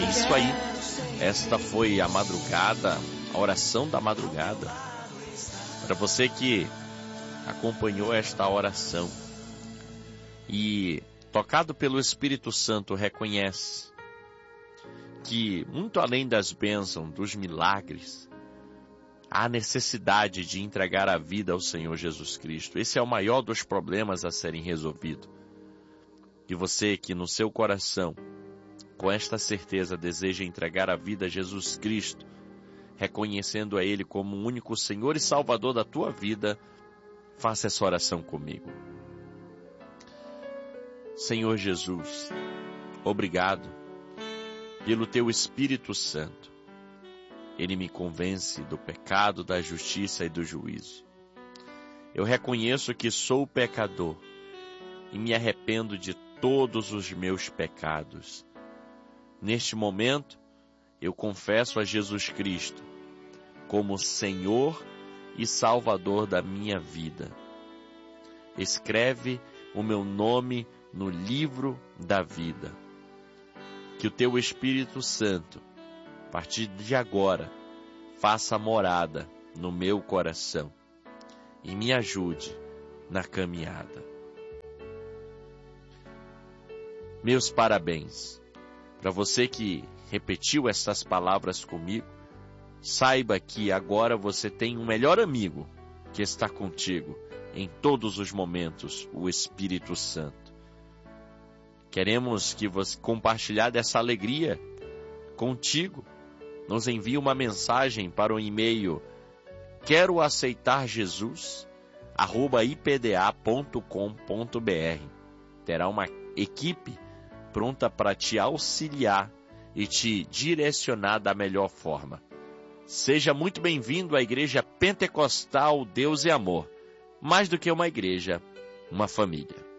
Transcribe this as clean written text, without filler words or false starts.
É isso aí. Esta foi a madrugada, a oração da madrugada. Para você que acompanhou esta oração e, tocado pelo Espírito Santo, reconhece que, muito além das bênçãos, dos milagres, há necessidade de entregar a vida ao Senhor Jesus Cristo. Esse é o maior dos problemas a serem resolvidos. E você que no seu coração, com esta certeza, deseja entregar a vida a Jesus Cristo, reconhecendo a Ele como o único Senhor e Salvador da tua vida, faça essa oração comigo. Senhor Jesus, obrigado pelo teu Espírito Santo. Ele me convence do pecado, da justiça e do juízo. Eu reconheço que sou pecador e me arrependo de todos os meus pecados. Neste momento, eu confesso a Jesus Cristo como Senhor e Salvador da minha vida. Escreve o meu nome no livro da vida. Que o teu Espírito Santo, a partir de agora, faça morada no meu coração e me ajude na caminhada. Meus parabéns. Para você que repetiu essas palavras comigo, saiba que agora você tem um melhor amigo que está contigo em todos os momentos, o Espírito Santo. Queremos que você compartilhar dessa alegria contigo. Nos envie uma mensagem para o e-mail queroaceitarjesus@ipda.com.br. Terá uma equipe pronta para te auxiliar e te direcionar da melhor forma. Seja muito bem-vindo à Igreja Pentecostal Deus e Amor. Mais do que uma igreja, uma família.